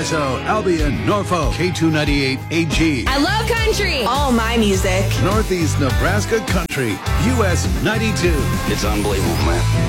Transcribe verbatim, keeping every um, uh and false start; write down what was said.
Kelso, Albion, Norfolk, K two ninety-eight A G. I love country. All my music. Northeast Nebraska Country, U S ninety-two. It's unbelievable, man.